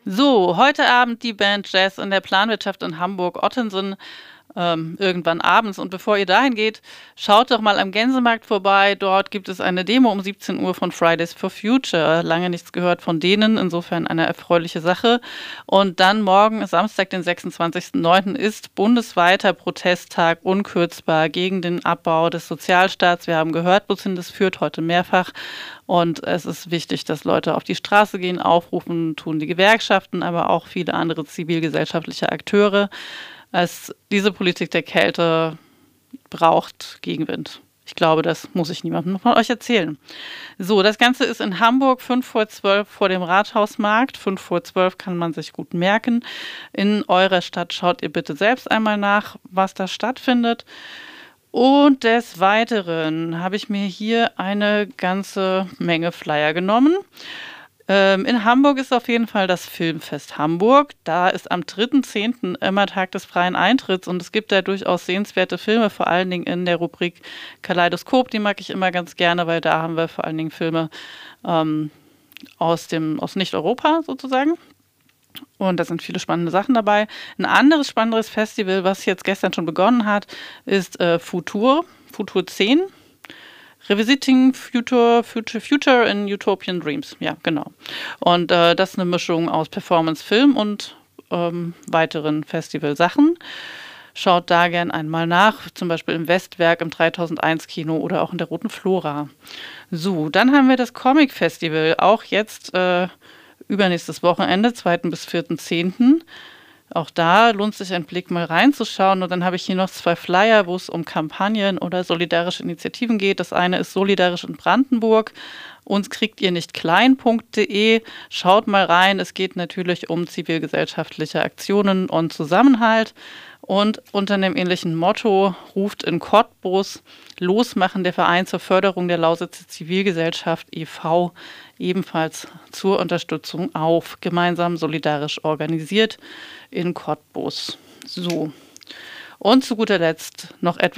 So, heute Abend die Band Jazz in der Planwirtschaft in Hamburg-Ottensen, irgendwann abends. Und bevor ihr dahin geht, schaut doch mal am Gänsemarkt vorbei. Dort gibt es eine Demo um 17 Uhr von Fridays for Future. Lange nichts gehört von denen, insofern eine erfreuliche Sache. Und dann morgen, Samstag, den 26.09., ist bundesweiter Protesttag unkürzbar gegen den Abbau des Sozialstaats. Wir haben gehört, wohin das führt, heute mehrfach. Und es ist wichtig, dass Leute auf die Straße gehen, aufrufen, tun die Gewerkschaften, aber auch viele andere zivilgesellschaftliche Akteure. Diese Politik der Kälte braucht Gegenwind. Ich glaube, das muss ich niemandem von euch erzählen. So, das Ganze ist in Hamburg, 11:55 vor dem Rathausmarkt. 11:55 kann man sich gut merken. In eurer Stadt schaut ihr bitte selbst einmal nach, was da stattfindet. Und des Weiteren habe ich mir hier eine ganze Menge Flyer genommen. In Hamburg ist auf jeden Fall das Filmfest Hamburg. Da ist am 3.10. immer Tag des freien Eintritts und es gibt da durchaus sehenswerte Filme, vor allen Dingen in der Rubrik Kaleidoskop. Die mag ich immer ganz gerne, weil da haben wir vor allen Dingen Filme aus Nicht-Europa sozusagen. Und da sind viele spannende Sachen dabei. Ein anderes spannendes Festival, was jetzt gestern schon begonnen hat, ist Futur 10. Revisiting Future in Utopian Dreams. Ja, genau. Und das ist eine Mischung aus Performance, Film und weiteren Festivalsachen. Schaut da gern einmal nach, zum Beispiel im Westwerk, im 3001 Kino oder auch in der Roten Flora. So, dann haben wir das Comic Festival, auch jetzt übernächstes Wochenende, 2. bis 4.10. Auch da lohnt sich ein Blick mal reinzuschauen. Und dann habe ich hier noch 2 Flyer, wo es um Kampagnen oder solidarische Initiativen geht. Das eine ist Solidarisch in Brandenburg. Uns kriegt ihr nicht klein.de. Schaut mal rein. Es geht natürlich um zivilgesellschaftliche Aktionen und Zusammenhalt. Und unter einem ähnlichen Motto ruft in Cottbus Losmachen der Verein zur Förderung der Lausitzer Zivilgesellschaft e.V. ebenfalls zur Unterstützung auf. Gemeinsam solidarisch organisiert in Cottbus. So. Und zu guter Letzt noch etwas